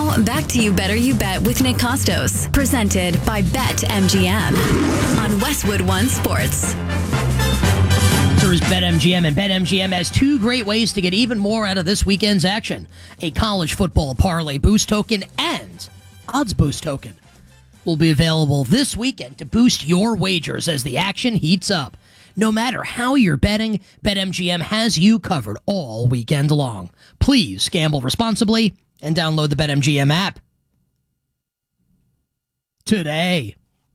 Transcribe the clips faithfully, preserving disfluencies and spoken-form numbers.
Now, back to You Better You Bet with Nick Costos, presented by BetMGM on Westwood One Sports. Here is BetMGM, and BetMGM has two great ways to get even more out of this weekend's action. A college football parlay boost token and odds boost token will be available this weekend to boost your wagers as the action heats up. No matter how you're betting, BetMGM has you covered all weekend long. Please gamble responsibly and download the BetMGM app today,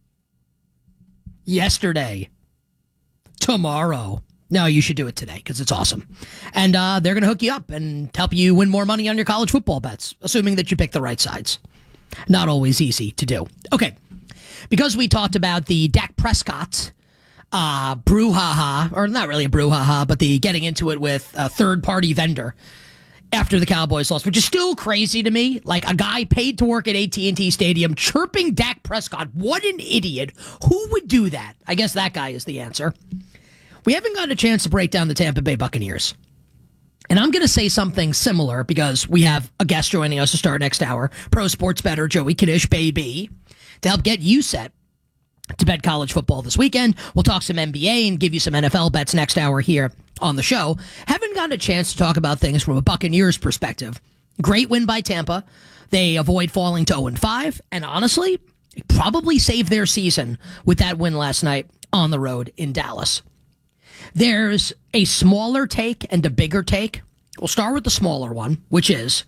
yesterday, tomorrow. No, you should do it today because it's awesome. And uh, they're going to hook you up and help you win more money on your college football bets, assuming that you pick the right sides. Not always easy to do. Okay, because we talked about the Dak Prescott uh, brouhaha, or not really a brouhaha, but the getting into it with a third-party vendor after the Cowboys lost, which is still crazy to me. Like a guy paid to work at A T and T Stadium chirping Dak Prescott. What an idiot. Who would do that? I guess that guy is the answer. We haven't gotten a chance to break down the Tampa Bay Buccaneers. And I'm going to say something similar because we have a guest joining us to start next hour, pro sports bettor Joey Kadish, baby, to help get you set to bet college football this weekend. We'll talk some N B A and give you some N F L bets next hour here on the show. Haven't gotten a chance to talk about things from a Buccaneers perspective. Great win by Tampa. They avoid falling to oh and five, and honestly, probably saved their season with that win last night on the road in Dallas. There's a smaller take and a bigger take. We'll start with the smaller one, which is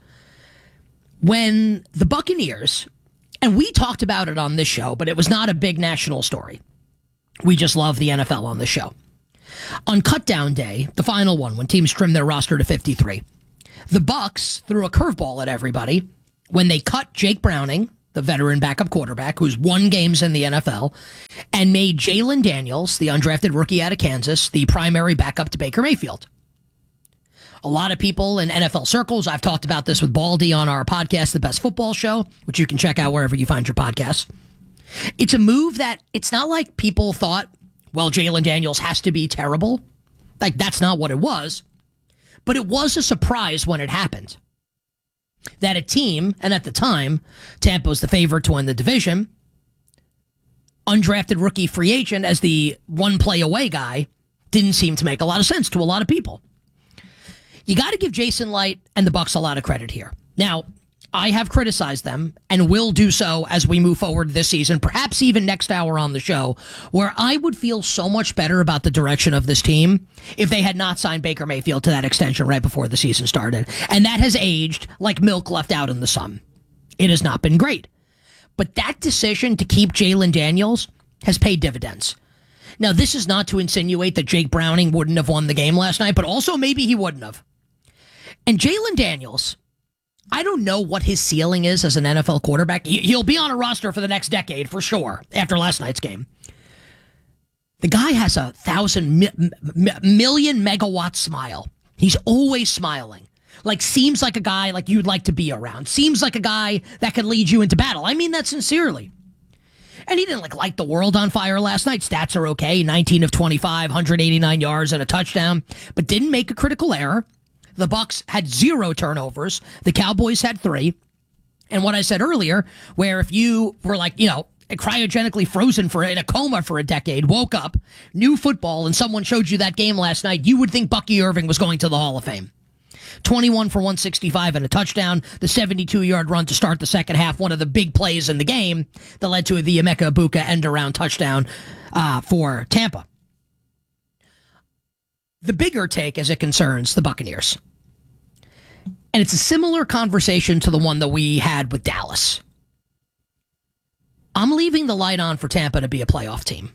when the Buccaneers, and we talked about it on this show, but it was not a big national story. We just love the N F L on this show. On cutdown day, the final one, when teams trimmed their roster to fifty-three, the Bucs threw a curveball at everybody when they cut Jake Browning, the veteran backup quarterback who's won games in the N F L, and made Jalen Daniels, the undrafted rookie out of Kansas, the primary backup to Baker Mayfield. A lot of people in N F L circles, I've talked about this with Baldy on our podcast, The Best Football Show, which you can check out wherever you find your podcasts. It's a move that it's not like people thought, well, Jalen Daniels has to be terrible. Like, that's not what it was. But it was a surprise when it happened. That a team, and at the time, Tampa was the favorite to win the division, undrafted rookie free agent as the one play away guy, didn't seem to make a lot of sense to a lot of people. You got to give Jason Light and the Bucs a lot of credit here. Now, I have criticized them and will do so as we move forward this season, perhaps even next hour on the show, where I would feel so much better about the direction of this team if they had not signed Baker Mayfield to that extension right before the season started. And that has aged like milk left out in the sun. It has not been great. But that decision to keep Jalen Daniels has paid dividends. Now, this is not to insinuate that Jake Browning wouldn't have won the game last night, but also maybe he wouldn't have. And Jalen Daniels, I don't know what his ceiling is as an N F L quarterback. He'll be on a roster for the next decade for sure after last night's game. The guy has a thousand mi- mi- million megawatt smile. He's always smiling. Like, seems like a guy like you'd like to be around. Seems like a guy that could lead you into battle. I mean that sincerely. And he didn't like light the world on fire last night. Stats are okay. nineteen of twenty-five, one hundred eighty-nine yards and a touchdown, but didn't make a critical error. The Bucs had zero turnovers. The Cowboys had three. And what I said earlier, where if you were like, you know, cryogenically frozen for in a coma for a decade, woke up, knew football, and someone showed you that game last night, you would think Bucky Irving was going to the Hall of Fame. twenty-one for one sixty-five and a touchdown. The seventy-two-yard run to start the second half, one of the big plays in the game that led to the Emeka Egbuka end-around touchdown uh, for Tampa. The bigger take as it concerns the Buccaneers. And it's a similar conversation to the one that we had with Dallas. I'm leaving the light on for Tampa to be a playoff team.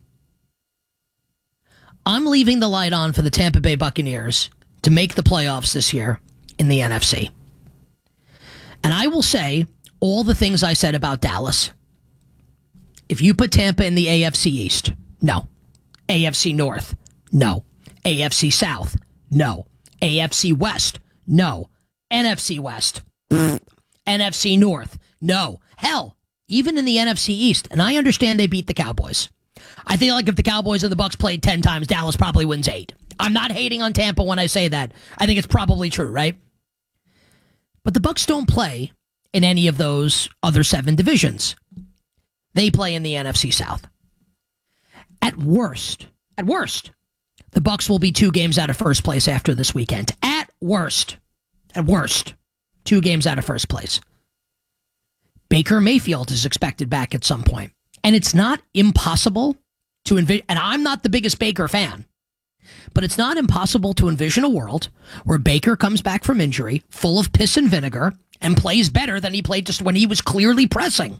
I'm leaving the light on for the Tampa Bay Buccaneers to make the playoffs this year in the N F C. And I will say all the things I said about Dallas. If you put Tampa in the A F C East, no. A F C North, no. A F C South, no. A F C West, no. N F C West, N F C North, no. Hell, even in the N F C East, and I understand they beat the Cowboys. I feel like if the Cowboys and the Bucs played ten times, Dallas probably wins eight. I'm not hating on Tampa when I say that. I think it's probably true, right? But the Bucs don't play in any of those other seven divisions. They play in the N F C South. At worst, at worst, the Bucs will be two games out of first place after this weekend. At worst, at worst, two games out of first place. Baker Mayfield is expected back at some point. And it's not impossible to envision, and I'm not the biggest Baker fan, but it's not impossible to envision a world where Baker comes back from injury, full of piss and vinegar, and plays better than he played just when he was clearly pressing.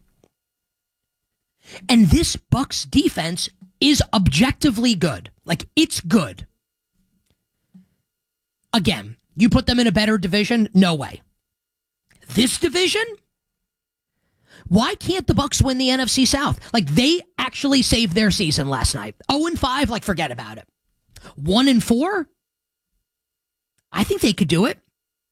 And this Bucs defense is objectively good. Like, it's good. Again, you put them in a better division? No way. This division? Why can't the Bucs win the N F C South? Like, they actually saved their season last night. oh and five, like, forget about it. one and four? I think they could do it.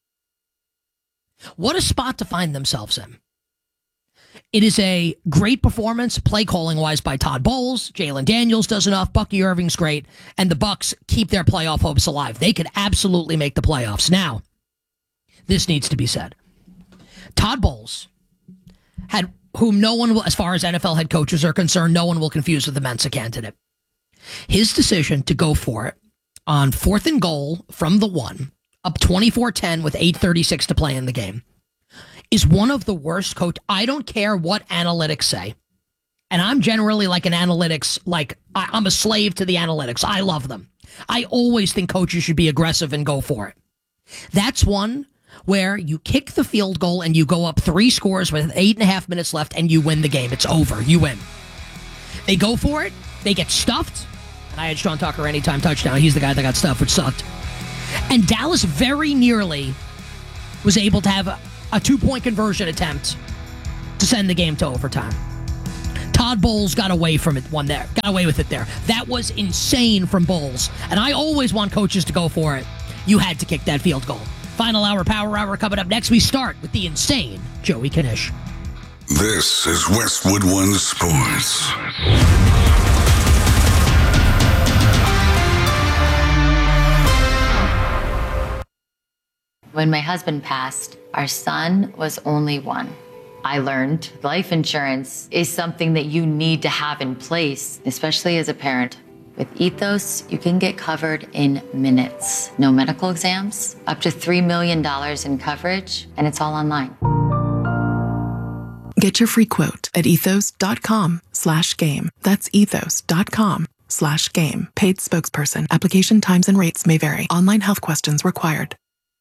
What a spot to find themselves in. It is a great performance, play calling wise, by Todd Bowles. Jalen Daniels does enough. Bucky Irving's great. And the Bucs keep their playoff hopes alive. They could absolutely make the playoffs. Now, this needs to be said. Todd Bowles, had whom no one will, as far as N F L head coaches are concerned, no one will confuse with the Mensa candidate. His decision to go for it on fourth and goal from the one, up twenty-four ten with eight thirty-six to play in the game, is one of the worst coach. I don't care what analytics say. And I'm generally like an analytics, like I, I'm a slave to the analytics. I love them. I always think coaches should be aggressive and go for it. That's one where you kick the field goal and you go up three scores with eight and a half minutes left and you win the game. It's over. You win. They go for it. They get stuffed. And I had Sean Tucker anytime touchdown. He's the guy that got stuffed, which sucked. And Dallas very nearly was able to have a, a two-point conversion attempt to send the game to overtime. Todd Bowles got away from it one there. Got away with it there. That was insane from Bowles. And I always want coaches to go for it. You had to kick that field goal. Final hour, power hour coming up next. We start with the insane Joey Knish. This is Westwood One Sports. When my husband passed, our son was only one. I learned life insurance is something that you need to have in place, especially as a parent. With Ethos, you can get covered in minutes. No medical exams, up to three million dollars in coverage, and it's all online. Get your free quote at ethos.com slash game. That's ethos.com slash game. Paid spokesperson. Application times and rates may vary. Online health questions required.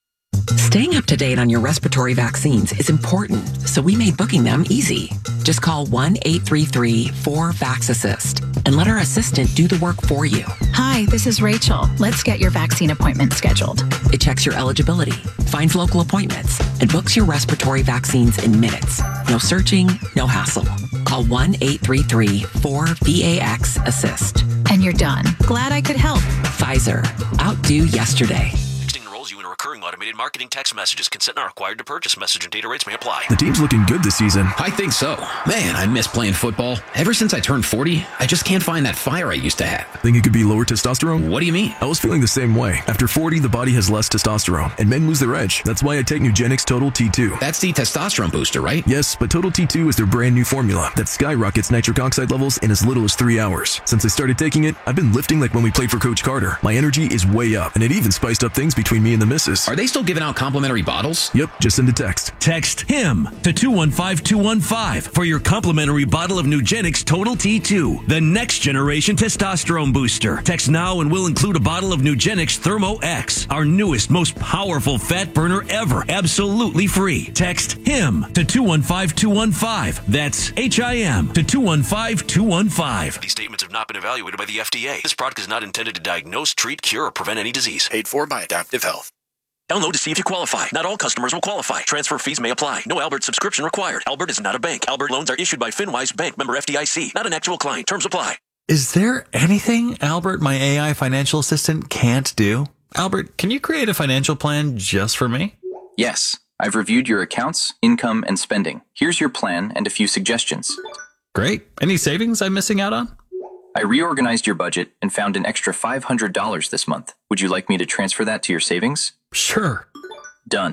Staying up to date on your respiratory vaccines is important, so we made booking them easy. Just call one eight three three four VAX-ASSIST and let our assistant do the work for you. Hi, this is Rachel. Let's get your vaccine appointment scheduled. It checks your eligibility, finds local appointments, and books your respiratory vaccines in minutes. No searching, no hassle. Call one eight three three four VAX-ASSIST. And you're done. Glad I could help. Pfizer. Outdo yesterday. You in a recurring automated marketing text messages. Consent not required to purchase. Message and data rates may apply. The team's looking good this season. I think so. Man, I miss playing football. Ever since I turned forty, I just can't find that fire I used to have. Think it could be lower testosterone? What do you mean? I was feeling the same way. After forty, the body has less testosterone, and men lose their edge. That's why I take Nugenix Total T two. That's the testosterone booster, right? Yes, but Total T two is their brand new formula that skyrockets nitric oxide levels in as little as three hours. Since I started taking it, I've been lifting like when we played for Coach Carter. My energy is way up, and it even spiced up things between me and the missus. Are they still giving out complimentary bottles? Yep, just send a text. Text HIM to two one five two one five for your complimentary bottle of Nugenix Total T two, the next generation testosterone booster. Text now and we'll include a bottle of Nugenix Thermo X, our newest, most powerful fat burner ever, absolutely free. Text HIM to two one five two one five. That's H I M to two one five two one five. These statements have not been evaluated by the F D A. This product is not intended to diagnose, treat, cure, or prevent any disease. Paid for by Adaptive Health. Download to see if you qualify. Not all customers will qualify. Transfer fees may apply. No Albert subscription required. Albert is not a bank. Albert loans are issued by FinWise Bank, member F D I C. Not an actual client. Terms apply. Is there anything Albert, my A I financial assistant, can't do? Albert, can you create a financial plan just for me? Yes. I've reviewed your accounts, income, and spending. Here's your plan and a few suggestions. Great. Any savings I'm missing out on? I reorganized your budget and found an extra five hundred dollars this month. Would you like me to transfer that to your savings? Sure. Done.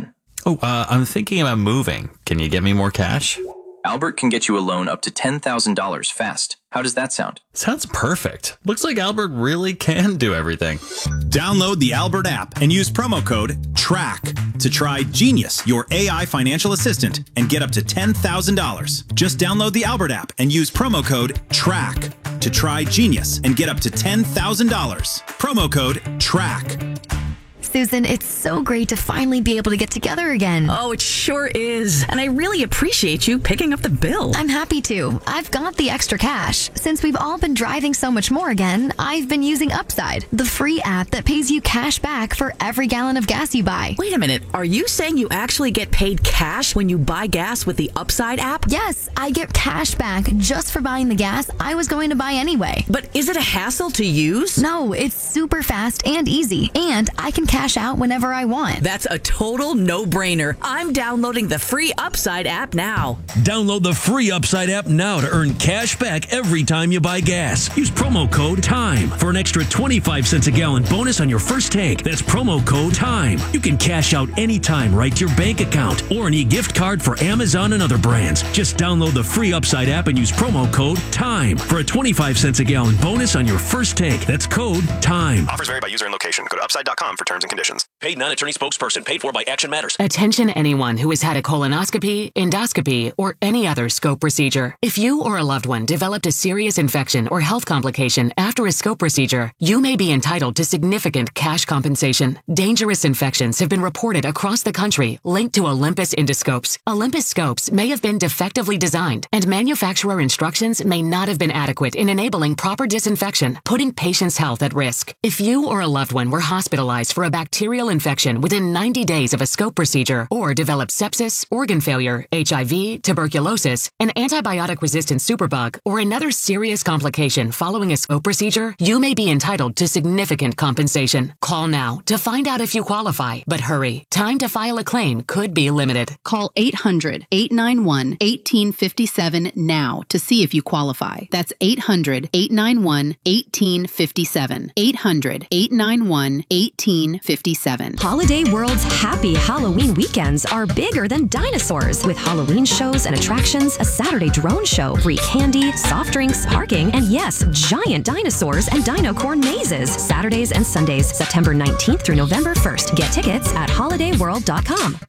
Oh, uh, I'm thinking about moving. Can you get me more cash? Albert can get you a loan up to ten thousand dollars fast. How does that sound? Sounds perfect. Looks like Albert really can do everything. Download the Albert app and use promo code TRACK to try Genius, your A I financial assistant, and get up to ten thousand dollars. Just download the Albert app and use promo code TRACK to try Genius and get up to ten thousand dollars. Promo code TRACK. Susan, it's so great to finally be able to get together again. Oh, it sure is. And I really appreciate you picking up the bill. I'm happy to. I've got the extra cash. Since we've all been driving so much more again, I've been using Upside, the free app that pays you cash back for every gallon of gas you buy. Wait a minute. Are you saying you actually get paid cash when you buy gas with the Upside app? Yes, I get cash back just for buying the gas I was going to buy anyway. But is it a hassle to use? No, it's super fast and easy. And I can cash out whenever I want. That's a total no-brainer. I'm downloading the free Upside app now. Download the free Upside app now to earn cash back every time you buy gas. Use promo code TIME for an extra twenty-five cents a gallon bonus on your first tank. That's promo code TIME. You can cash out anytime right to your bank account or an e-gift card for Amazon and other brands. Just download the free Upside app and use promo code TIME for a twenty-five cents a gallon bonus on your first tank. That's code TIME. Offers vary by user and location. Go to upside dot com for terms and conditions. Paid non-attorney spokesperson. Paid for by Action Matters. Attention anyone who has had a colonoscopy, endoscopy, or any other scope procedure. If you or a loved one developed a serious infection or health complication after a scope procedure, you may be entitled to significant cash compensation. Dangerous infections have been reported across the country linked to Olympus endoscopes. Olympus scopes may have been defectively designed, and manufacturer instructions may not have been adequate in enabling proper disinfection, putting patients' health at risk. If you or a loved one were hospitalized for a bacterial infection within ninety days of a scope procedure, or developed sepsis, organ failure, H I V, tuberculosis, an antibiotic-resistant superbug, or another serious complication following a scope procedure, you may be entitled to significant compensation. Call now to find out if you qualify, but hurry. Time to file a claim could be limited. Call eight hundred, eight nine one, one eight five seven now to see if you qualify. That's eight hundred, eight nine one, one eight five seven. eight hundred, eight nine one, one eight five seven. Holiday World's happy Halloween weekends are bigger than dinosaurs, with Halloween shows and attractions, a Saturday drone show, free candy, soft drinks, parking, and yes, giant dinosaurs and dino corn mazes. Saturdays and Sundays, September nineteenth through November first. Get tickets at holiday world dot com.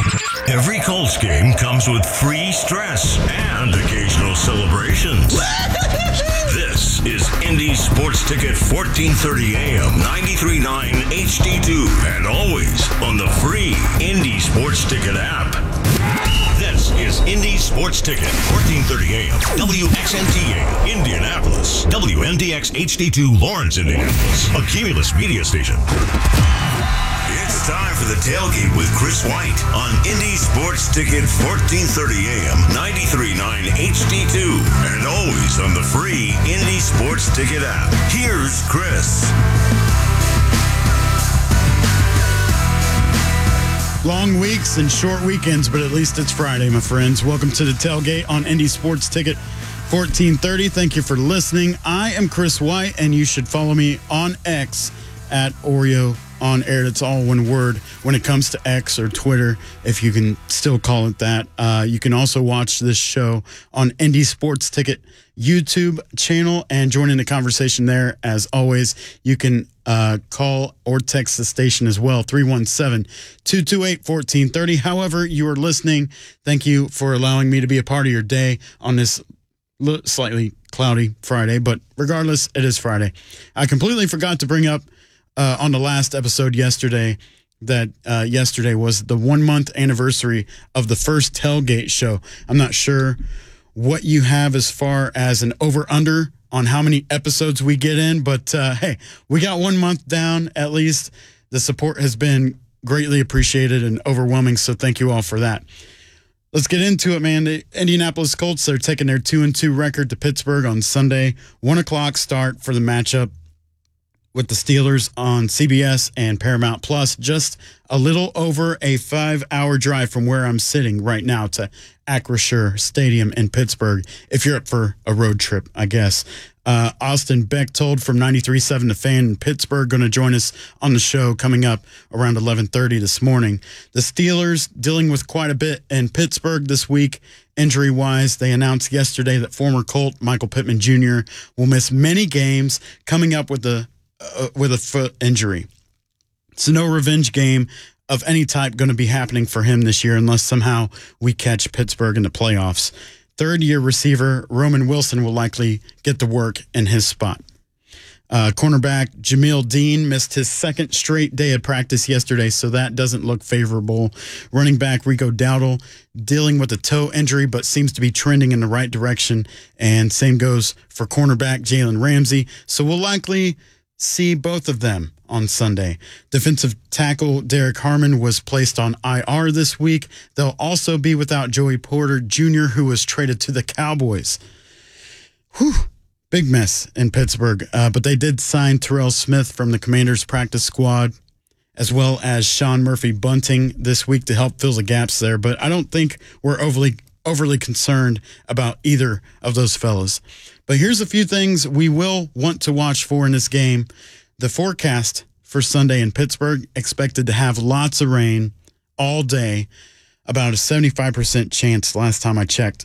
Every Colts game comes with free stress and occasional celebrations. This is Indy Sports Ticket fourteen thirty A M, ninety-three point nine H D two, and always on the free Indy Sports Ticket app. This is Indy Sports Ticket, fourteen thirty A M, W X N T A, Indianapolis, W N D X H D two, Lawrence, Indianapolis, a Cumulus media station. It's time for the tailgate with Chris White on Indy Sports Ticket, fourteen thirty A M, ninety-three point nine H D two, and always on the free Indy Sports Ticket app. Here's Chris. Long weeks and short weekends, but at least it's Friday, my friends. Welcome to the tailgate on Indy Sports Ticket fourteen thirty. Thank you for listening. I am Chris White, and you should follow me on X at Oreo on air. That's all one word when it comes to X or Twitter, if you can still call it that. Uh, you can also watch this show on Indy Sports Ticket YouTube channel and join in the conversation there. As always, you can uh, call or text the station as well, three one seven, two two eight, one four three zero. However you are listening, thank you for allowing me to be a part of your day on this slightly cloudy Friday, but regardless, it is Friday. I completely forgot to bring up Uh, on the last episode yesterday that uh, yesterday was the one month anniversary of the first tailgate show. I'm not sure what you have as far as an over under on how many episodes we get in, but uh, hey, we got one month down at least. The support has been greatly appreciated and overwhelming, so thank you all for that. Let's get into it, man. The Indianapolis Colts, they're taking their two and two record to Pittsburgh on Sunday. One o'clock start for the matchup. with the Steelers on C B S and Paramount Plus, just a little over a five-hour drive from where I'm sitting right now to Acrisure Stadium in Pittsburgh, if you're up for a road trip, I guess. Uh, Austin Bechtold from ninety-three point seven The Fan in Pittsburgh going to join us on the show coming up around eleven thirty this morning. The Steelers dealing with quite a bit in Pittsburgh this week, injury-wise. They announced yesterday that former Colt Michael Pittman Junior will miss many games, coming up with a uh, with a foot injury. So no revenge game of any type going to be happening for him this year unless somehow we catch Pittsburgh in the playoffs. Third-year receiver Roman Wilson will likely get the work in his spot. Uh, cornerback Jameel Dean missed his second straight day of practice yesterday, so that doesn't look favorable. Running back Rico Dowdle dealing with a toe injury, but seems to be trending in the right direction. And same goes for cornerback Jalen Ramsey. So we'll likely see both of them on Sunday. Defensive tackle Derek Harmon was placed on I R this week. They'll also be without Joey Porter Junior, who was traded to the Cowboys. Whew. Big mess in Pittsburgh. Uh, but they did sign Terrell Smith from the Commanders practice squad, as well as Sean Murphy Bunting this week to help fill the gaps there. But I don't think we're overly overly concerned about either of those fellas. But here's a few things we will want to watch for in this game. The forecast for Sunday in Pittsburgh expected to have lots of rain all day, about a seventy-five percent chance last time I checked.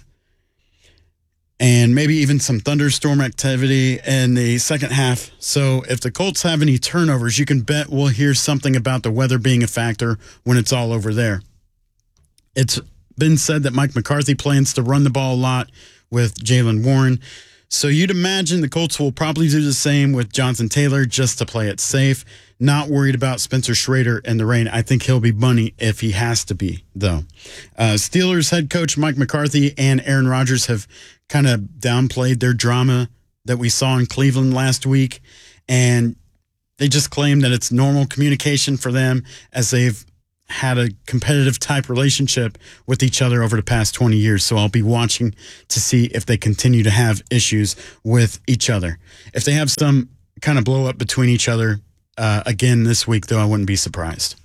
And maybe even some thunderstorm activity in the second half. So if the Colts have any turnovers, you can bet we'll hear something about the weather being a factor when it's all over there. It's been said that Mike McCarthy plans to run the ball a lot with Jaylen Warren. So you'd imagine the Colts will probably do the same with Jonathan Taylor just to play it safe. Not worried about Spencer Schrader in the rain. I think he'll be money if he has to be, though. Uh, Steelers head coach Mike McCarthy and Aaron Rodgers have kind of downplayed their drama that we saw in Cleveland last week. And they just claim that it's normal communication for them as they've had a competitive type relationship with each other over the past twenty years. So I'll be watching to see if they continue to have issues with each other. If they have some kind of blow up between each other uh, again this week, though, I wouldn't be surprised.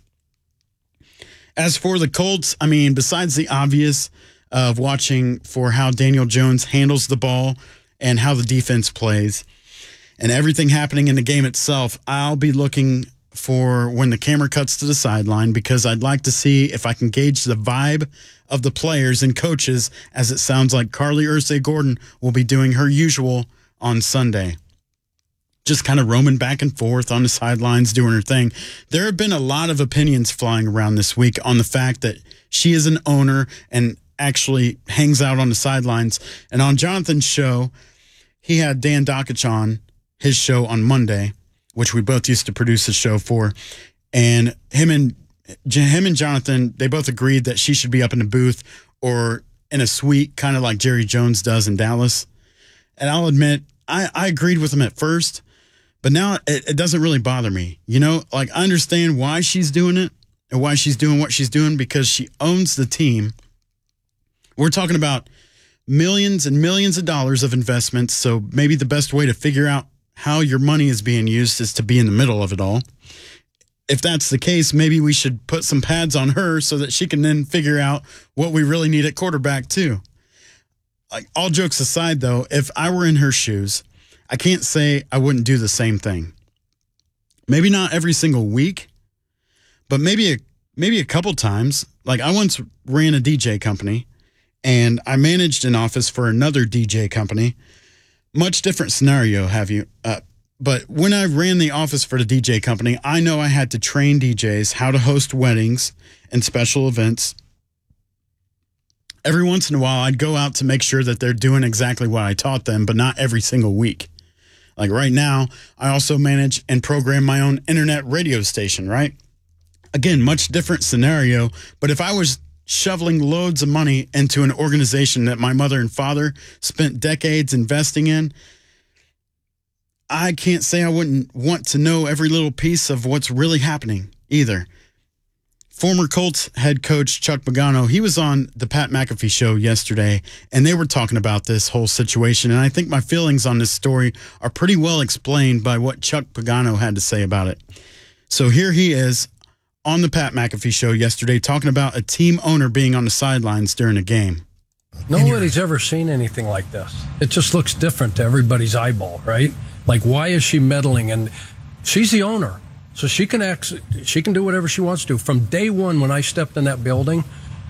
As for the Colts, I mean, besides the obvious of watching for how Daniel Jones handles the ball and how the defense plays and everything happening in the game itself, I'll be looking for when the camera cuts to the sideline, because I'd like to see if I can gauge the vibe of the players and coaches, as it sounds like Carly Ursay-Gordon will be doing her usual on Sunday. Just kind of roaming back and forth on the sidelines, doing her thing. There have been a lot of opinions flying around this week on the fact that she is an owner and actually hangs out on the sidelines. And on Jonathan's show, he had Dan Dakich on his show on Monday, which we both used to produce a show for. And him and him and Jonathan, they both agreed that she should be up in the booth or in a suite, kind of like Jerry Jones does in Dallas. And I'll admit, I, I agreed with him at first, but now it, it doesn't really bother me. You know, like, I understand why she's doing it and why she's doing what she's doing, because she owns the team. We're talking about millions and millions of dollars of investments, so maybe the best way to figure out how your money is being used is to be in the middle of it all. If that's the case, maybe we should put some pads on her so that she can then figure out what we really need at quarterback too. Like, all jokes aside, though, if I were in her shoes, I can't say I wouldn't do the same thing. Maybe not every single week, but maybe a, maybe a couple times. Like, I once ran a D J company, and I managed an office for another D J company. Much different scenario, have you? Uh, but when I ran the office for the D J company, I know I had to train D Js how to host weddings and special events. Every once in a while, I'd go out to make sure that they're doing exactly what I taught them, but not every single week. Like right now, I also manage and program my own internet radio station, right? Again, much different scenario, but if I was shoveling loads of money into an organization that my mother and father spent decades investing in, I can't say I wouldn't want to know every little piece of what's really happening either. Former Colts head coach Chuck Pagano, he was on the Pat McAfee show yesterday, and they were talking about this whole situation. And I think my feelings on this story are pretty well explained by what Chuck Pagano had to say about it. So here he is on the Pat McAfee show yesterday talking about a team owner being on the sidelines during a game. Nobody's ever seen anything like this. It just looks different to everybody's eyeball, right? Like, why is she meddling? And she's the owner. So she can act, she can do whatever she wants to. From day one, when I stepped in that building,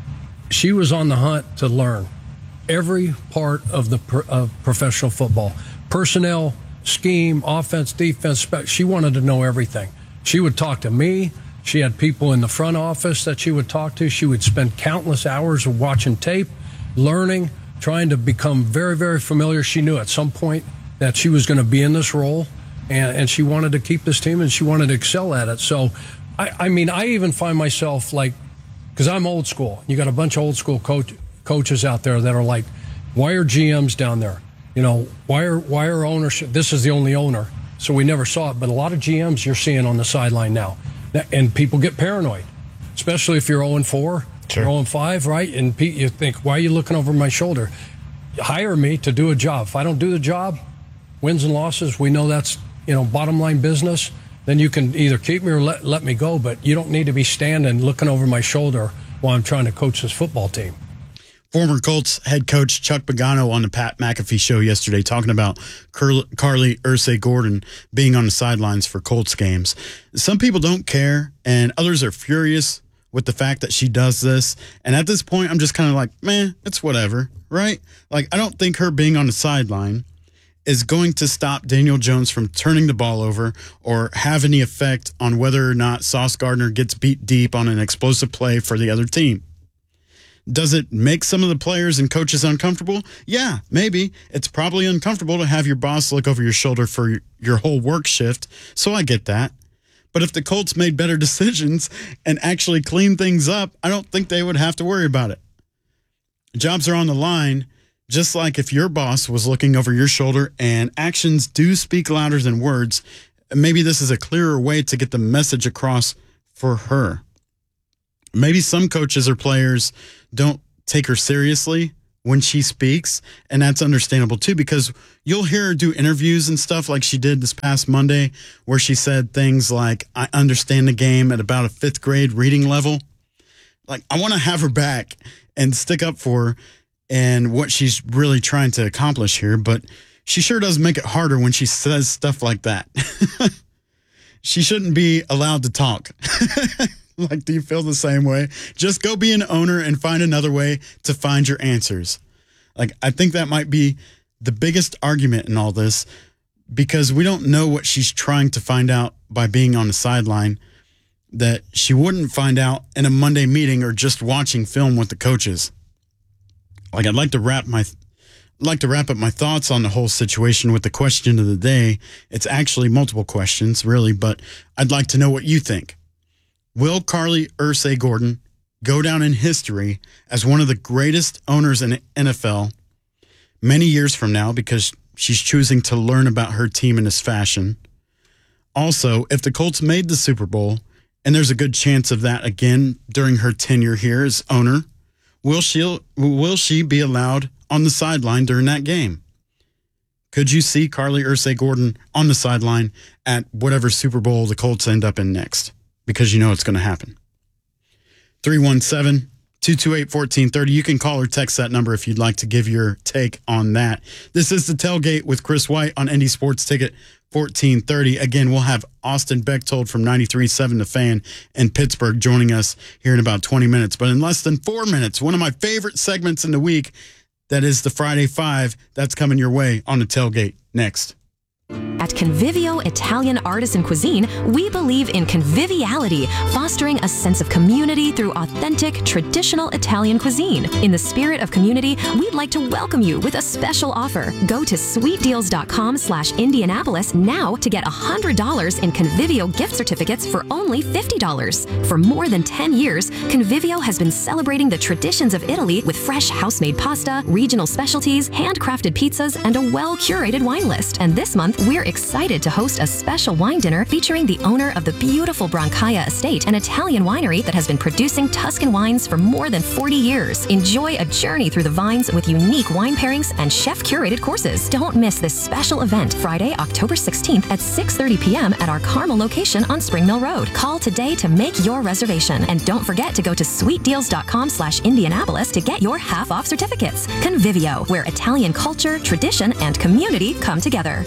she was on the hunt to learn every part of the of professional football, personnel, scheme, offense, defense. She wanted to know everything. She would talk to me. She had people in the front office that she would talk to. She would spend countless hours of watching tape, learning, trying to become very, very familiar. She knew at some point that she was going to be in this role. And, and she wanted to keep this team, and she wanted to excel at it. So, I, I mean, I even find myself like, because I'm old school. You got a bunch of old school coach, coaches out there that are like, why are G Ms down there? You know, why are why are ownership? This is the only owner, so we never saw it. But a lot of G Ms you're seeing on the sideline now, and people get paranoid, especially if you're oh and four, sure. You're oh and five, right? And Pete, you think, why are you looking over my shoulder? Hire me to do a job. If I don't do the job, wins and losses, we know that's, you know, bottom line business, then you can either keep me or let, let me go, but you don't need to be standing looking over my shoulder while I'm trying to coach this football team. Former Colts head coach Chuck Pagano on the Pat McAfee show yesterday talking about Car- Carly Ursay-Gordon being on the sidelines for Colts games. Some people don't care, and others are furious with the fact that she does this. And at this point, I'm just kind of like, man, it's whatever, right? Like, I don't think her being on the sideline is going to stop Daniel Jones from turning the ball over or have any effect on whether or not Sauce Gardner gets beat deep on an explosive play for the other team. Does it make some of the players and coaches uncomfortable? Yeah, maybe. It's probably uncomfortable to have your boss look over your shoulder for your whole work shift, so I get that. But if the Colts made better decisions and actually cleaned things up, I don't think they would have to worry about it. Jobs are on the line. Just like if your boss was looking over your shoulder, and actions do speak louder than words, maybe this is a clearer way to get the message across for her. Maybe some coaches or players don't take her seriously when she speaks, and that's understandable too, because you'll hear her do interviews and stuff like she did this past Monday, where she said things like, I understand the game at about a fifth grade reading level. Like, I want to have her back and stick up for her and what she's really trying to accomplish here, but she sure does make it harder when she says stuff like that. She shouldn't be allowed to talk. Like, do you feel the same way? Just go be an owner and find another way to find your answers. Like, I think that might be the biggest argument in all this, because we don't know what she's trying to find out by being on the sideline that she wouldn't find out in a Monday meeting or just watching film with the coaches. Like, I'd like to wrap my, like to wrap up my thoughts on the whole situation with the question of the day. It's actually multiple questions, really, but I'd like to know what you think. Will Carly Ursay-Gordon go down in history as one of the greatest owners in the N F L many years from now because she's choosing to learn about her team in this fashion? Also, if the Colts made the Super Bowl, and there's a good chance of that again during her tenure here as owner, Will she, will she be allowed on the sideline during that game? Could you see Carly Ursay-Gordon on the sideline at whatever Super Bowl the Colts end up in next? Because you know it's going to happen. three one seven, two two eight, one four three zero. You can call or text that number if you'd like to give your take on that. This is The Tailgate with Chris White on Indy Sports Ticket fourteen thirty. Again, we'll have Austin Bechtold from ninety-three point seven The Fan in Pittsburgh joining us here in about twenty minutes. But in less than four minutes, one of my favorite segments in the week, that is the Friday Five. That's coming your way on The Tailgate next. At Convivio Italian Artisan Cuisine, we believe in conviviality, fostering a sense of community through authentic, traditional Italian cuisine. In the spirit of community, we'd like to welcome you with a special offer. Go to sweetdeals.com slash Indianapolis now to get one hundred dollars in Convivio gift certificates for only fifty dollars. For more than ten years, Convivio has been celebrating the traditions of Italy with fresh house-made pasta, regional specialties, handcrafted pizzas, and a well-curated wine list. And this month, we're excited to host a special wine dinner featuring the owner of the beautiful Brancaia Estate, an Italian winery that has been producing Tuscan wines for more than forty years. Enjoy a journey through the vines with unique wine pairings and chef-curated courses. Don't miss this special event, Friday, October sixteenth at six thirty p.m. at our Carmel location on Spring Mill Road. Call today to make your reservation. And don't forget to go to sweet deals dot com slash Indianapolis to get your half-off certificates. Convivio, where Italian culture, tradition, and community come together.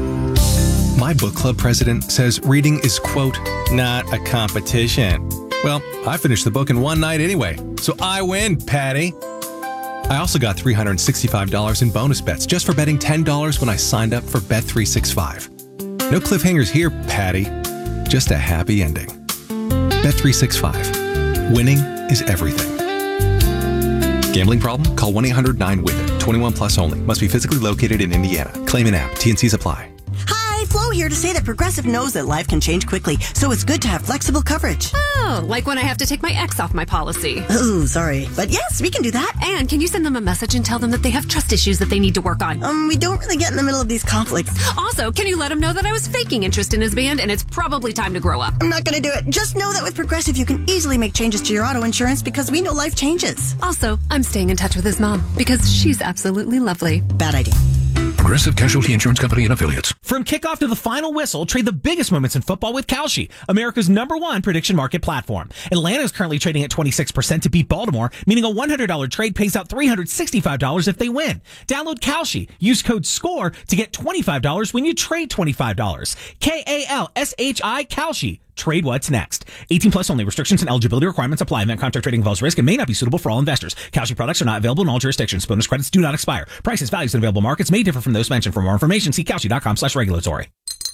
My book club president says reading is, quote, not a competition. Well, I finished the book in one night anyway, so I win, Patty. I also got three hundred sixty-five dollars in bonus bets just for betting ten dollars when I signed up for Bet three sixty-five. No cliffhangers here, Patty. Just a happy ending. Bet three sixty-five. Winning is everything. Gambling problem? Call one eight hundred nine with it. twenty-one plus only. Must be physically located in Indiana. Claim an app. T N Cs apply. Hi, Flo here to say that Progressive knows that life can change quickly, so it's good to have flexible coverage. Oh, like when I have to take my ex off my policy. Oh, sorry. But yes, we can do that. And can you send them a message and tell them that they have trust issues that they need to work on? Um, we don't really get in the middle of these conflicts. Also, can you let him know that I was faking interest in his band and it's probably time to grow up? I'm not going to do it. Just know that with Progressive, you can easily make changes to your auto insurance because we know life changes. Also, I'm staying in touch with his mom because she's absolutely lovely. Bad idea. Progressive Casualty Insurance Company and Affiliates. From kickoff to the final whistle, trade the biggest moments in football with Kalshi, America's number one prediction market platform. Atlanta is currently trading at twenty-six percent to beat Baltimore, meaning a one hundred dollars trade pays out three hundred sixty-five dollars if they win. Download Kalshi. Use code SCORE to get twenty-five dollars when you trade twenty-five dollars. K A L S H I Kalshi. Trade what's next. eighteen plus only. Restrictions and eligibility requirements apply. Event contract trading involves risk and may not be suitable for all investors. Kalshi products are not available in all jurisdictions. Bonus credits do not expire. Prices, values, and available markets may differ from those mentioned. For more information, see Kalshi dot com slash regulatory.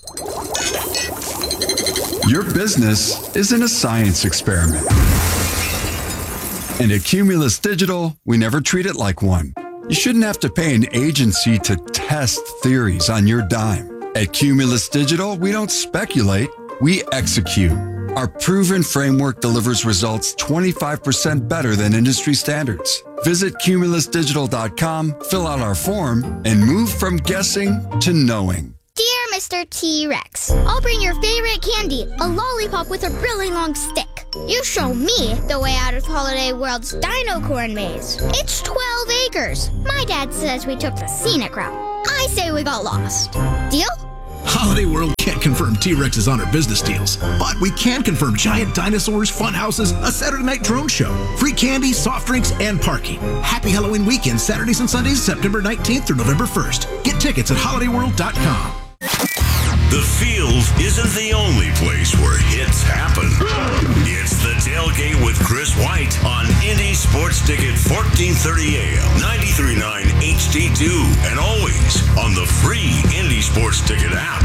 Your business isn't a science experiment. And at Cumulus Digital, we never treat it like one. You shouldn't have to pay an agency to test theories on your dime. At Cumulus Digital, we don't speculate. We execute. Our proven framework delivers results twenty-five percent better than industry standards. Visit Cumulus Digital dot com, fill out our form, and move from guessing to knowing. Dear Mister T-Rex, I'll bring your favorite candy, a lollipop with a really long stick. You show me the way out of Holiday World's Dino Corn Maze. It's twelve acres. My dad says we took the scenic route. I say we got lost. Deal? Holiday World can't confirm T-Rexes on our business deals, but we can confirm giant dinosaurs, fun houses, a Saturday night drone show, free candy, soft drinks, and parking. Happy Halloween weekend, Saturdays and Sundays, September nineteenth through November first. Get tickets at holiday world dot com. The field isn't the only place where hits happen. It's the Tailgate with Chris White on Indy Sports Ticket fourteen thirty A M, ninety-three point nine H D two, and always on the free Indy Sports Ticket app.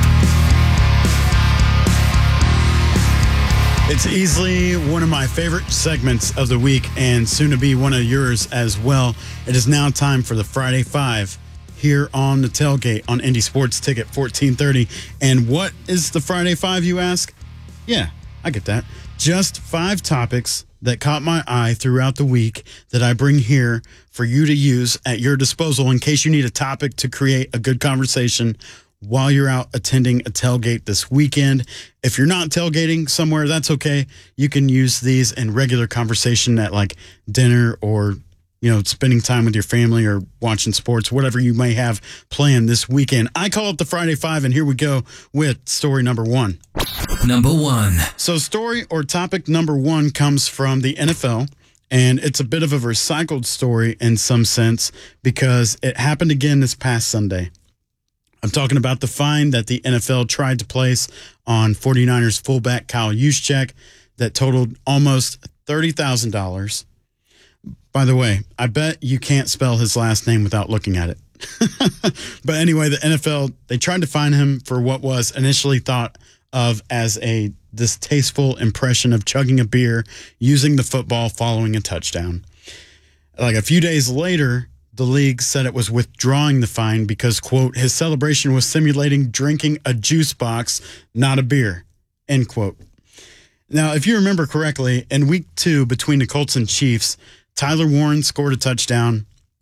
It's easily one of my favorite segments of the week and soon to be one of yours as well. It is now time for the Friday Five here on the Tailgate on Indy Sports Ticket fourteen thirty. And what is the Friday Five, you ask? Yeah, I get that. Just five topics that caught my eye throughout the week that I bring here for you to use at your disposal in case you need a topic to create a good conversation while you're out attending a tailgate this weekend. If you're not tailgating somewhere, that's okay. You can use these in regular conversation at like dinner or, you know, spending time with your family or watching sports, whatever you may have planned this weekend. I call it the Friday Five, and here we go with story number one. Number one. So story or topic number one comes from the N F L, and it's a bit of a recycled story in some sense because it happened again this past Sunday. I'm talking about the fine that the N F L tried to place on 49ers fullback Kyle Juszczyk that totaled almost thirty thousand dollars. By the way, I bet you can't spell his last name without looking at it. But anyway, the N F L, they tried to fine him for what was initially thought of as a distasteful impression of chugging a beer using the football following a touchdown. Like a few days later, the league said it was withdrawing the fine because, quote, his celebration was simulating drinking a juice box, not a beer, end quote. Now, if you remember correctly, in week two between the Colts and Chiefs, Tyler Warren scored a touchdown.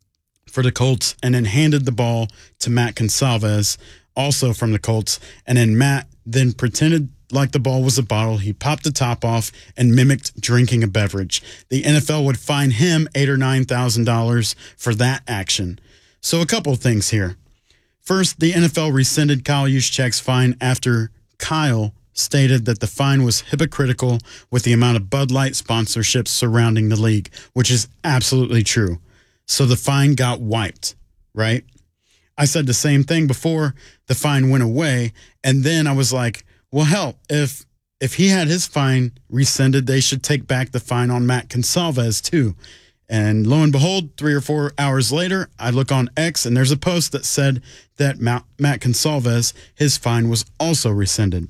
for the Colts and then handed the ball to Matt Gonsalves, also from the Colts. And then Matt then pretended like the ball was a bottle. He popped the top off and mimicked drinking a beverage. The N F L would fine him eight or nine thousand dollars for that action. So a couple of things here. First, the N F L rescinded Kyle Juszczyk's fine after Kyle stated that the fine was hypocritical with the amount of Bud Light sponsorships surrounding the league, which is absolutely true. So the fine got wiped, right? I said the same thing before the fine went away, and then I was like, well, hell, if if he had his fine rescinded, they should take back the fine on Matt Gonsalves too. And lo and behold, three or four hours later, I look on X, and there's a post that said that Matt, Matt Gonsalves, his fine was also rescinded.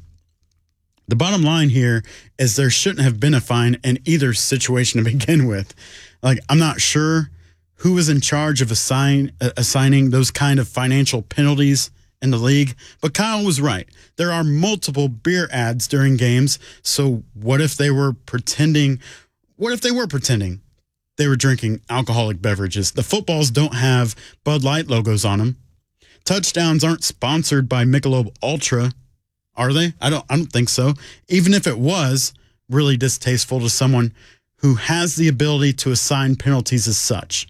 The bottom line here is there shouldn't have been a fine in either situation to begin with. Like, I'm not sure who was in charge of assign, uh, assigning those kind of financial penalties in the league, but Kyle was right. There are multiple beer ads during games, so what if they were pretending, what if they were pretending they were drinking alcoholic beverages? The footballs don't have Bud Light logos on them. Touchdowns aren't sponsored by Michelob Ultra, are they? I don't, I don't think so. Even if it was, really distasteful to someone who has the ability to assign penalties as such.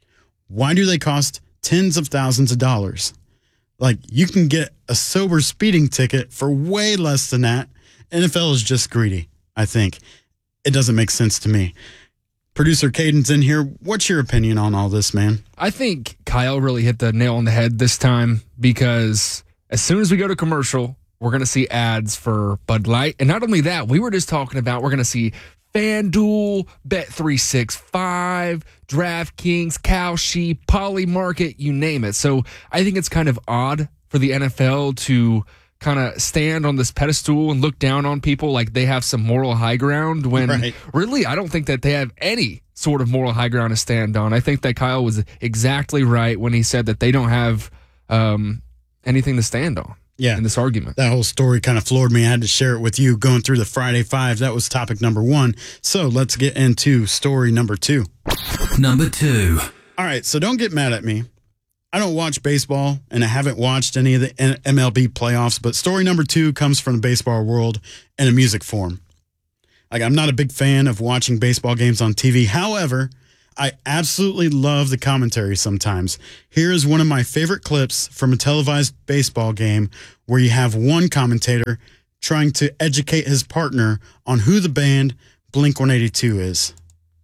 Why do they cost tens of thousands of dollars? Like, you can get a sober speeding ticket for way less than that. N F L is just greedy, I think. It doesn't make sense to me. Producer Caden's in here. What's your opinion on all this, man? I think Kyle really hit the nail on the head this time, because as soon as we go to commercial, we're going to see ads for Bud Light. And not only that, we were just talking about we're going to see FanDuel, Bet three sixty-five, DraftKings, Kalshi, Polymarket, you name it. So I think it's kind of odd for the N F L to kind of stand on this pedestal and look down on people like they have some moral high ground, when right. really I don't think that they have any sort of moral high ground to stand on. I think that Kyle was exactly right when he said that they don't have um, anything to stand on. Yeah, in this argument. That whole story kind of floored me. I had to share it with you going through the Friday Five. That was topic number one. So let's get into story number two. Number two. All right, so don't get mad at me. I don't watch baseball, and I haven't watched any of the M L B playoffs, but story number two comes from the baseball world in a music form. Like, I'm not a big fan of watching baseball games on T V. However, I absolutely love the commentary sometimes. Here is one of my favorite clips from a televised baseball game where you have one commentator trying to educate his partner on who the band Blink one eighty-two is.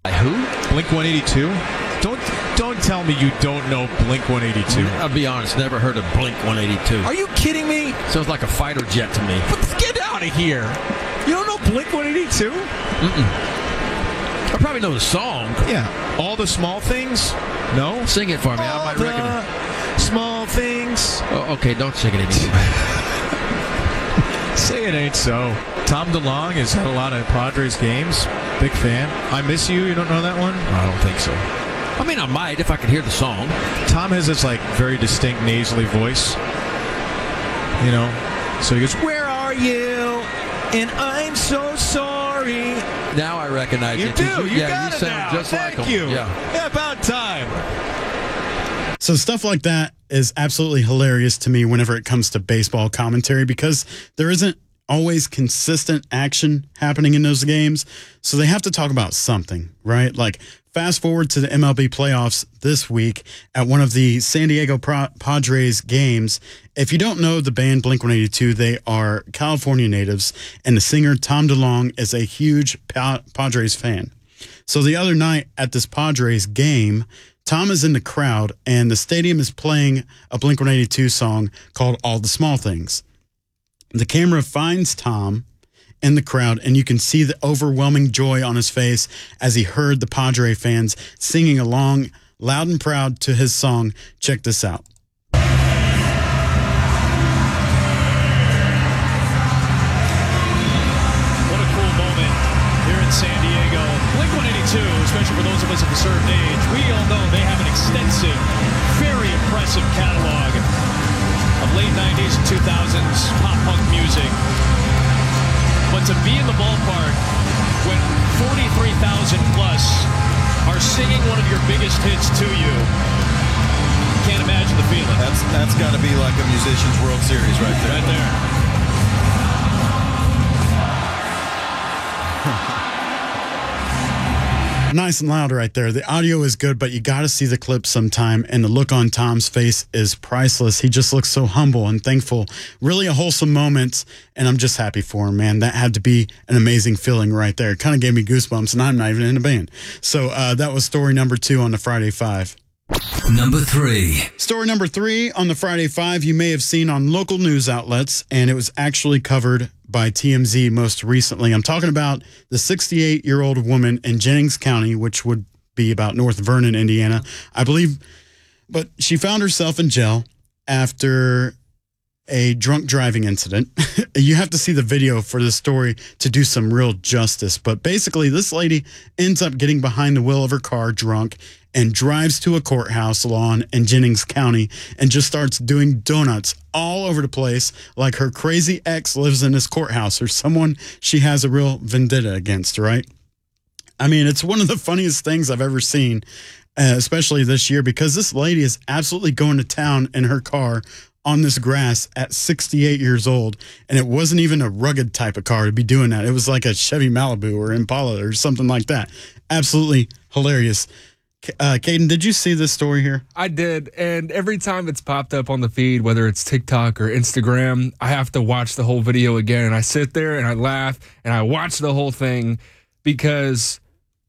Who? Blink one eighty-two? Don't don't tell me you don't know Blink one eighty-two. I'll be honest, never heard of Blink one eighty-two. Are you kidding me? Sounds like a fighter jet to me. But get out of here. You don't know Blink one eighty-two? Mm-mm. I probably know the song. Yeah. All the small things? No? Sing it for me. All I might the recognize. Small things. Oh, okay, don't sing it anymore. Say it ain't so. Tom DeLonge has had a lot of Padres games. Big fan. I Miss You. You don't know that one? I don't think so. I mean, I might if I could hear the song. Tom has this like very distinct nasally voice. You know? So he goes, "Where are you? And I'm so sorry." Now I recognize you. You do. You, you yeah, got you it sound now. just Thank like him. you. Yeah. yeah. About time. So stuff like that is absolutely hilarious to me whenever it comes to baseball commentary, because there isn't always consistent action happening in those games. So they have to talk about something, right? Like, fast forward to the M L B playoffs this week at one of the San Diego Padres games. If you don't know the band Blink one eighty-two, they are California natives, and the singer Tom DeLonge is a huge Padres fan. So the other night at this Padres game, Tom is in the crowd, and the stadium is playing a Blink one eighty-two song called All the Small Things. The camera finds Tom in the crowd, and you can see the overwhelming joy on his face as he heard the Padre fans singing along loud and proud to his song. Check this out. What a cool moment here in San Diego. Blink one eighty-two, especially for those of us of a certain age, we all know they have an extensive, very impressive catalog of late nineties and two thousands pop-punk music. But to be in the ballpark when forty-three thousand plus are singing one of your biggest hits to you, feel it. That's that's got to be like a musician's World Series right there. Right there. Nice and loud right there. The audio is good, but you got to see the clip sometime, and the look on Tom's face is priceless. He just looks so humble and thankful. Really a wholesome moment, and I'm just happy for him, man. That had to be an amazing feeling right there. It kind of gave me goosebumps, and I'm not even in a band. So uh, that was story number two on the Friday Five. Number three. Story number three on the Friday Five you may have seen on local news outlets, and it was actually covered by T M Z most recently. I'm talking about the sixty-eight-year-old woman in Jennings County, which would be about North Vernon, Indiana, I believe. But she found herself in jail after a drunk driving incident. You have to see the video for this story to do some real justice. But basically, this lady ends up getting behind the wheel of her car drunk and drives to a courthouse lawn in Jennings County and just starts doing donuts all over the place like her crazy ex lives in this courthouse or someone she has a real vendetta against, right? I mean, it's one of the funniest things I've ever seen, uh, especially this year, because this lady is absolutely going to town in her car on this grass at sixty-eight years old, and it wasn't even a rugged type of car to be doing that. It was like a Chevy Malibu or Impala or something like that. Absolutely hilarious. Uh, Caden, did you see this story here? I did, and every time it's popped up on the feed, whether it's TikTok or Instagram, I have to watch the whole video again, and I sit there and I laugh and I watch the whole thing because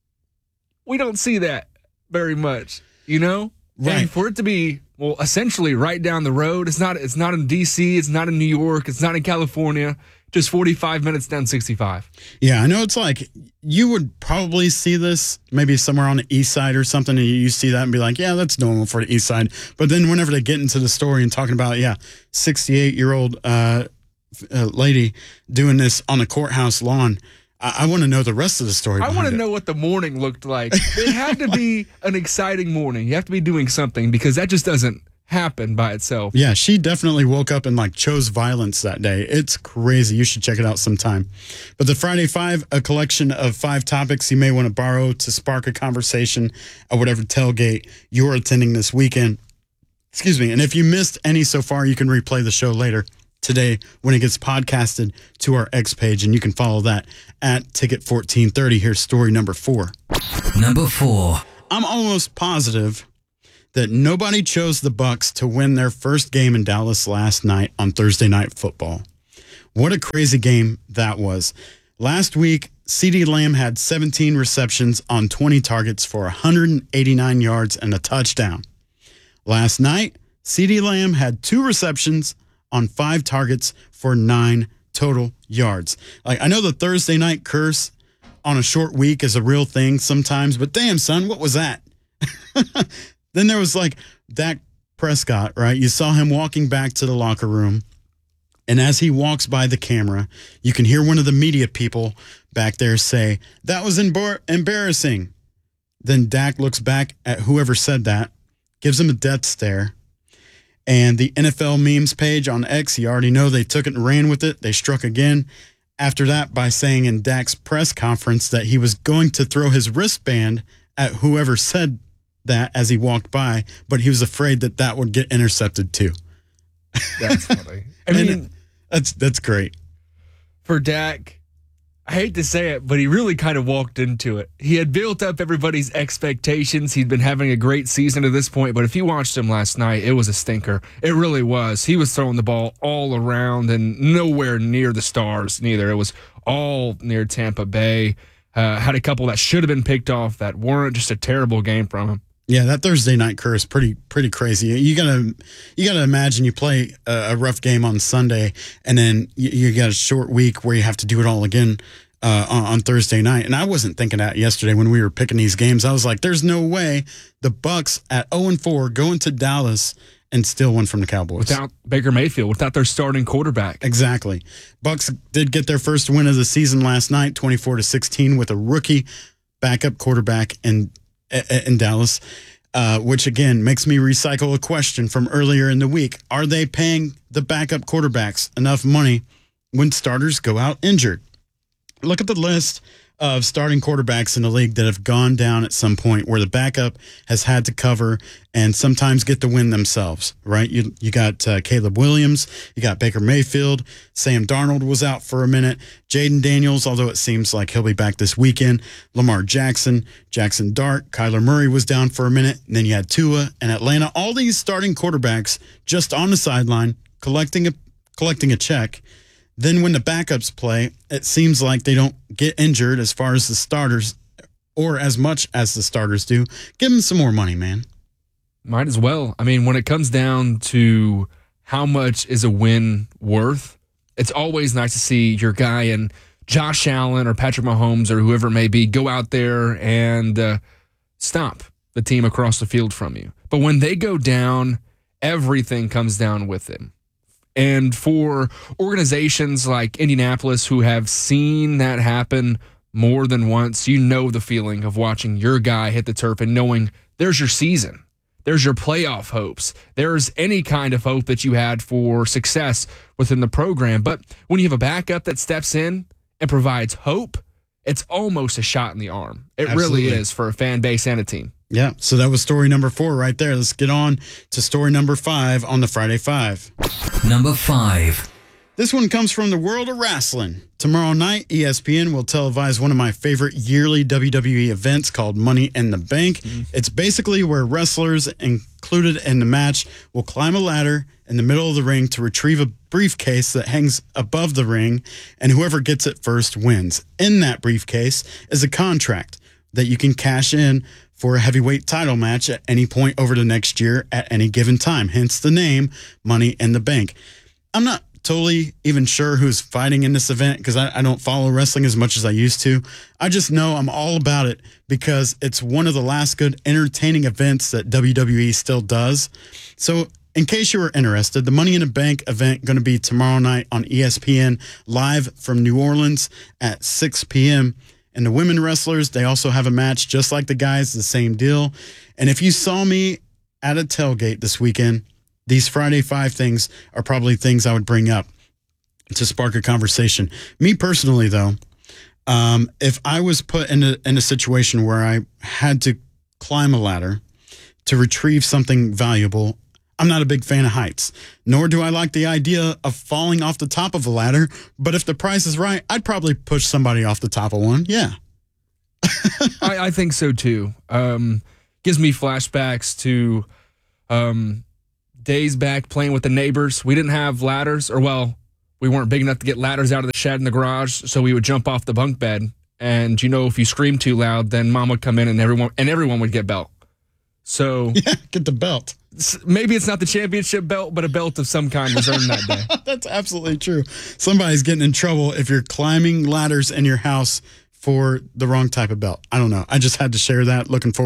we don't see that very much, you know? Right. And for it to be, well, essentially right down the road, it's not it's not in D C, it's not in New York, it's not in California, just forty-five minutes down sixty-five. Yeah, I know it's like you would probably see this maybe somewhere on the east side or something, and you see that and be like, yeah, that's normal for the east side. But then whenever they get into the story and talking about, yeah, sixty-eight-year-old uh, uh, lady doing this on a courthouse lawn, I, I want to know the rest of the story. I want to it. know what the morning looked like. It had to be an exciting morning. You have to be doing something because that just doesn't happen by itself. Yeah, she definitely woke up and like chose violence that day. It's crazy. You should check it out sometime. But the Friday Five, a collection of five topics you may want to borrow to spark a conversation at whatever tailgate you're attending this weekend. Excuse me. And if you missed any so far, you can replay the show later today when it gets podcasted to our X page, and you can follow that at Ticket fourteen thirty. Here's story number four. Number four. I'm almost positive that nobody chose the Bucs to win their first game in Dallas last night on Thursday Night Football. What a crazy game that was. Last week, CeeDee Lamb had seventeen receptions on twenty targets for one hundred eighty-nine yards and a touchdown. Last night, CeeDee Lamb had two receptions on five targets for nine total yards. Like, I know the Thursday night curse on a short week is a real thing sometimes, but damn, son, what was that? Then there was like Dak Prescott, right? You saw him walking back to the locker room. And as he walks by the camera, you can hear one of the media people back there say, that was embar- embarrassing. Then Dak looks back at whoever said that, gives him a death stare. And the N F L memes page on X, you already know they took it and ran with it. They struck again after that by saying in Dak's press conference that he was going to throw his wristband at whoever said that as he walked by, but he was afraid that that would get intercepted too. That's funny. I mean, that's that's great. For Dak, I hate to say it, but he really kind of walked into it. He had built up everybody's expectations. He'd been having a great season to this point, but if you watched him last night, it was a stinker. It really was. He was throwing the ball all around and nowhere near the stars, neither. It was all near Tampa Bay. Uh, had a couple that should have been picked off that weren't. Just a terrible game from him. Yeah, that Thursday night curse pretty pretty crazy. You gotta you gotta imagine you play a, a rough game on Sunday, and then you, you got a short week where you have to do it all again uh, on, on Thursday night. And I wasn't thinking that yesterday when we were picking these games. I was like, "There's no way the Bucs at oh and four going to Dallas and still win from the Cowboys without Baker Mayfield, without their starting quarterback." Exactly. Bucs did get their first win of the season last night, twenty-four to sixteen, with a rookie backup quarterback in in Dallas, uh, which again makes me recycle a question from earlier in the week. Are they paying the backup quarterbacks enough money when starters go out injured? Look at the list of starting quarterbacks in the league that have gone down at some point where the backup has had to cover and sometimes get the win themselves, right? You you got uh, Caleb Williams, you got Baker Mayfield, Sam Darnold was out for a minute, Jaden Daniels, although it seems like he'll be back this weekend, Lamar Jackson, Jackson Dart, Kyler Murray was down for a minute, and then you had Tua and Atlanta. All these starting quarterbacks just on the sideline collecting a collecting a check. Then when the backups play, it seems like they don't get injured as far as the starters or as much as the starters do. Give them some more money, man. Might as well. I mean, when it comes down to how much is a win worth, it's always nice to see your guy and Josh Allen or Patrick Mahomes or whoever it may be go out there and uh, stop the team across the field from you. But when they go down, everything comes down with it. And for organizations like Indianapolis who have seen that happen more than once, you know the feeling of watching your guy hit the turf and knowing there's your season. There's your playoff hopes. There's any kind of hope that you had for success within the program. But when you have a backup that steps in and provides hope, it's almost a shot in the arm. It Absolutely. really is for a fan base and a team. Yeah, so that was story number four right there. Let's get on to story number five on the Friday Five. Number five. This one comes from the world of wrestling. Tomorrow night, E S P N will televise one of my favorite yearly W W E events called Money in the Bank. Mm. It's basically where wrestlers included in the match will climb a ladder in the middle of the ring to retrieve a briefcase that hangs above the ring, and whoever gets it first wins. In that briefcase is a contract that you can cash in for a heavyweight title match at any point over the next year at any given time, hence the name Money in the Bank. I'm not totally even sure who's fighting in this event because I, I don't follow wrestling as much as I used to. I just know I'm all about it because it's one of the last good entertaining events that W W E still does. So in case you were interested, the Money in the Bank event going to be tomorrow night on E S P N live from New Orleans at six p.m., and the women wrestlers, they also have a match just like the guys, the same deal. And if you saw me at a tailgate this weekend, these Friday Five things are probably things I would bring up to spark a conversation. Me personally, though, um, if I was put in a, in a situation where I had to climb a ladder to retrieve something valuable, I'm not a big fan of heights, nor do I like the idea of falling off the top of a ladder. But if the price is right, I'd probably push somebody off the top of one. Yeah. I, I think so, too. Um, gives me flashbacks to um, days back playing with the neighbors. We didn't have ladders, or, well, we weren't big enough to get ladders out of the shed in the garage, so we would jump off the bunk bed. And, you know, if you screamed too loud, then Mom would come in and everyone and everyone would get belt. So yeah, get the belt. Maybe it's not the championship belt, but a belt of some kind was earned that day. That's absolutely true. Somebody's getting in trouble if you're climbing ladders in your house for the wrong type of belt. I don't know. I just had to share that. Looking forward.